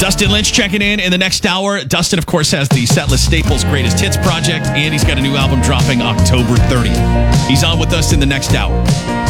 Dustin Lynch checking in the next hour. Dustin, of course, has the Setlist Staples Greatest Hits Project, and he's got a new album dropping October 30th. He's on with us in the next hour.